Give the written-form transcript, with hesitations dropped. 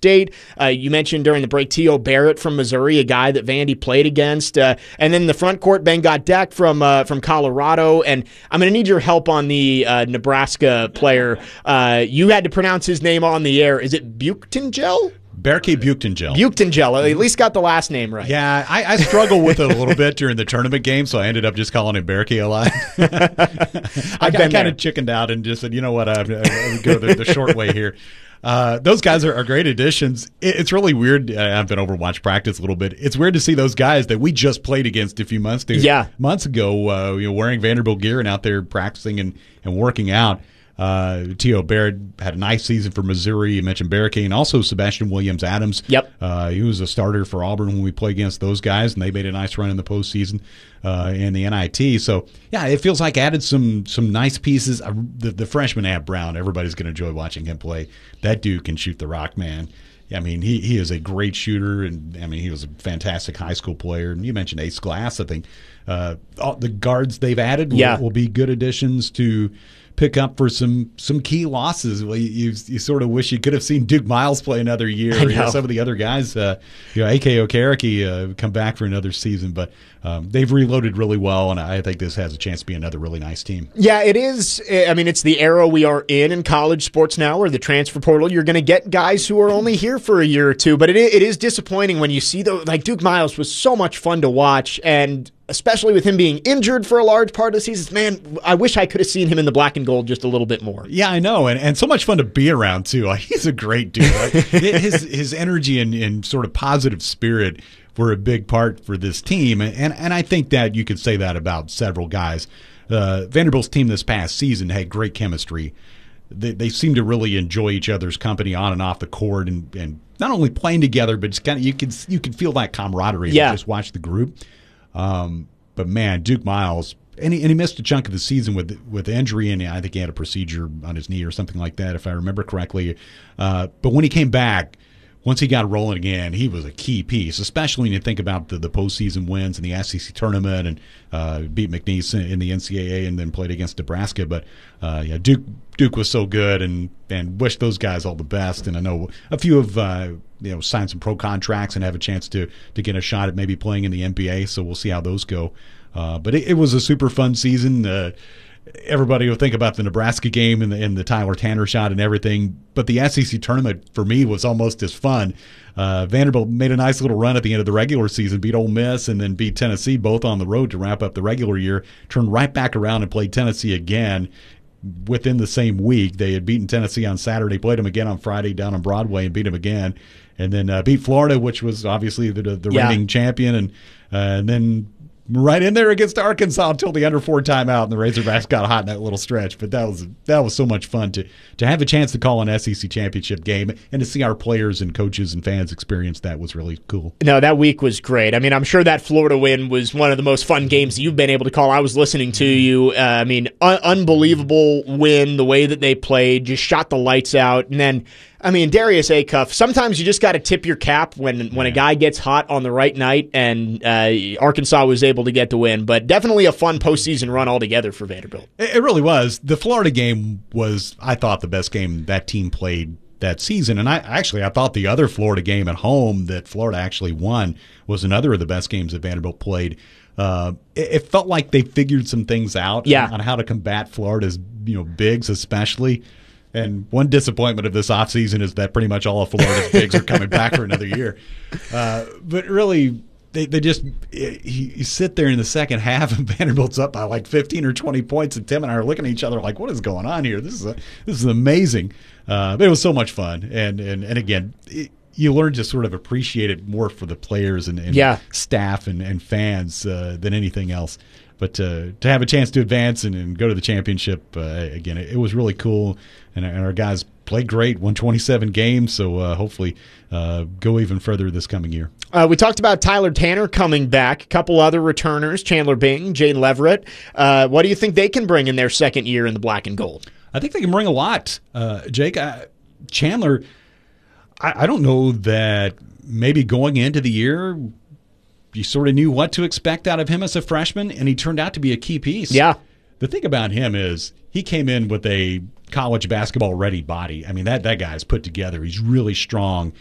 State. You mentioned during the break T.O. Barrett from Missouri, a guy that Vandy played against. And then the front court, Ben Godek from Colorado. And I'm going to need your help on the Nebraska player. You had to pronounce his name on the air. Is it Buchtengel? Berkey Buchtengel. Buchtengel. At least got the last name right. Yeah, I struggled with it a little bit during the tournament game, so I ended up just calling him Berkey a lot. I kind of chickened out and just said, you know what, I'm going to go the short way here. Those guys are great additions. It's really weird. I've been Overwatch practice a little bit. It's weird to see those guys that we just played against a few months ago wearing Vanderbilt gear and out there practicing and working out. T.O. Barrett had a nice season for Missouri. You mentioned Barricade, and also Sebastian Williams-Adams. Yep. He was a starter for Auburn when we played against those guys, and they made a nice run in the postseason in the NIT. So, yeah, it feels like added some nice pieces. The freshman Ab Brown, everybody's going to enjoy watching him play. That dude can shoot the rock, man. I mean, he is a great shooter, and I mean, he was a fantastic high school player. And you mentioned Ace Glass. I think all the guards they've added will be good additions to pick up for some key losses. Well, you sort of wish you could have seen Duke Miles play another year, or some of the other guys. A.K. Okereke come back for another season, but they've reloaded really well, and I think this has a chance to be another really nice team. Yeah, it is. I mean, it's the era we are in college sports now, where the transfer portal, you're going to get guys who are only here for a year or two, but it is disappointing when you see like Duke Miles was so much fun to watch, and especially with him being injured for a large part of the season, man, I wish I could have seen him in the black and gold just a little bit more. Yeah, I know, and so much fun to be around, too. He's a great dude. His energy and sort of positive spirit were a big part for this team, and I think that you could say that about several guys. Vanderbilt's team this past season had great chemistry. They seem to really enjoy each other's company on and off the court, and not only playing together, but just kind of you can feel that camaraderie if you just watch the group. But man, Duke Miles, and he missed a chunk of the season with injury, and I think he had a procedure on his knee or something like that, if I remember correctly. But when he came back, once he got rolling again, he was a key piece, especially when you think about the postseason wins in the SEC tournament and beat McNeese in the NCAA and then played against Nebraska. But Duke was so good, and wish those guys all the best. And I know a few have signed some pro contracts and have a chance to get a shot at maybe playing in the NBA. So we'll see how those go. But it was a super fun season. Everybody will think about the Nebraska game and the Tyler Tanner shot and everything, but the SEC tournament for me was almost as fun. Vanderbilt made a nice little run at the end of the regular season, beat Ole Miss and then beat Tennessee, both on the road to wrap up the regular year, turned right back around and played Tennessee again within the same week. They had beaten Tennessee on Saturday, played them again on Friday down on Broadway and beat them again, and then beat Florida, which was obviously the reigning champion, and then right in there against Arkansas until the under 4 timeout, and the Razorbacks got hot in that little stretch. But that was so much fun to have a chance to call an SEC championship game and to see our players and coaches and fans experience that was really cool. No, that week was great. I mean, I'm sure that Florida win was one of the most fun games you've been able to call. I was listening to you. I mean, unbelievable win, the way that they played, just shot the lights out. And then, I mean, Darius Acuff, sometimes you just got to tip your cap when a guy gets hot on the right night, and Arkansas was able to get the win. But definitely a fun postseason run altogether for Vanderbilt. It really was. The Florida game was, I thought, the best game that team played that season. And I thought the other Florida game at home that Florida actually won was another of the best games that Vanderbilt played. It felt like they figured some things out on how to combat Florida's bigs especially. And one disappointment of this offseason is that pretty much all of Florida's bigs are coming back for another year. But really, they just you sit there in the second half and Vanderbilt's up by like 15 or 20 points, and Tim and I are looking at each other like, what is going on here? This is amazing. But it was so much fun. And again, you learn to sort of appreciate it more for the players and staff and fans than anything else. But to have a chance to advance and go to the championship, again, it was really cool. And our guys played great, won 27 games, so hopefully go even further this coming year. We talked about Tyler Tanner coming back, a couple other returners, Chandler Bing, Jane Leverett. What do you think they can bring in their second year in the black and gold? I think they can bring a lot. Jake, Chandler, I don't know that maybe going into the year – you sort of knew what to expect out of him as a freshman, and he turned out to be a key piece. Yeah. The thing about him is he came in with a college basketball-ready body. I mean, that guy's put together. He's really strong.